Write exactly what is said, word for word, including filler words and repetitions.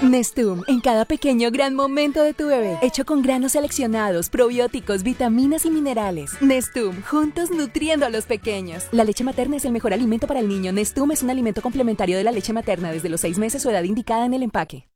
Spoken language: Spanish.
Nestum, en cada pequeño gran momento de tu bebé. Hecho con granos seleccionados, probióticos, vitaminas y minerales. Nestum, juntos nutriendo a los pequeños. La leche materna es el mejor alimento para el niño. Nestum es un alimento complementario de la leche materna desde los seis meses o edad indicada en el empaque.